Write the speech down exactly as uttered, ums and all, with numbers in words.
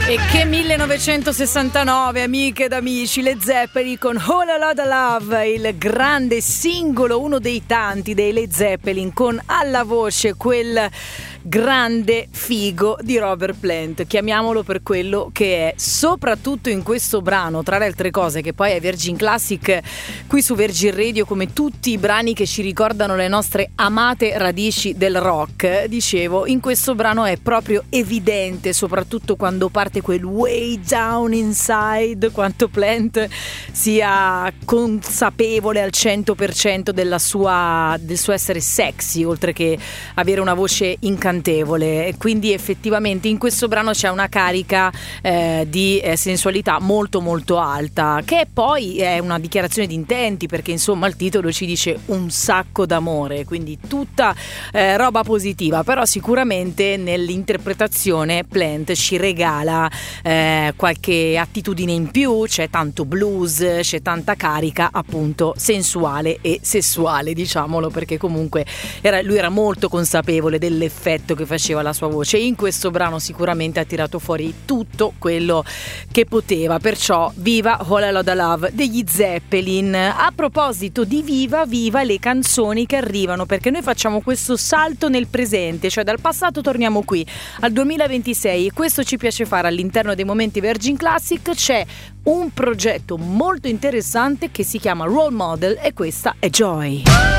E che millenovecentosessantanove, amiche ed amici, Led Zeppelin con All a Lotta Love, il grande singolo, uno dei tanti dei Led Zeppelin, con alla voce quel grande figo di Robert Plant, chiamiamolo per quello che è, soprattutto in questo brano, tra le altre cose, che poi è Virgin Classic qui su Virgin Radio, come tutti i brani che ci ricordano le nostre amate radici del rock. Dicevo, in questo brano è proprio evidente, soprattutto quando parte quel way down inside, quanto Plant sia consapevole al cento per cento della sua, del suo essere sexy, oltre che avere una voce incantevole. Quindi effettivamente in questo brano c'è una carica eh, di eh, sensualità molto molto alta, che poi è una dichiarazione di intenti, perché insomma il titolo ci dice un sacco d'amore, quindi tutta eh, roba positiva. Però sicuramente nell'interpretazione Plant ci regala eh, qualche attitudine in più, c'è tanto blues, c'è tanta carica appunto sensuale e sessuale, diciamolo, perché comunque era, lui era molto consapevole dell'effetto che faceva la sua voce. In questo brano sicuramente ha tirato fuori tutto quello che poteva, perciò viva All a Lotta Love degli Zeppelin. A proposito di viva, viva le canzoni che arrivano, perché noi facciamo questo salto nel presente, cioè dal passato torniamo qui al duemilaventisei, e questo ci piace fare all'interno dei momenti Virgin Classic. C'è un progetto molto interessante che si chiama Role Model e questa è Joy.